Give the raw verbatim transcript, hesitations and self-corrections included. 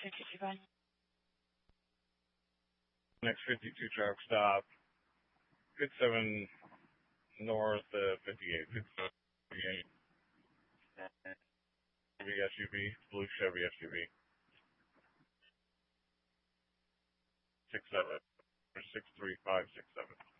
fifty-two five. Next fifty-two truck stop. fifty-seven north uh, fifty-eight. fifty-eight. Chevy S U V. Blue Chevy S U V. six seven. six three five six seven.